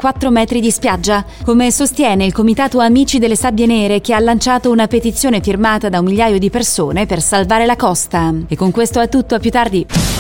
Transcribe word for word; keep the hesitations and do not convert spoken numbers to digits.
quattro metri di spiaggia, come sostiene il Comitato Amici delle Sabbie Nere, che ha lanciato una petizione firmata da un migliaio di persone per salvare la costa. E con questo è tutto, a più tardi.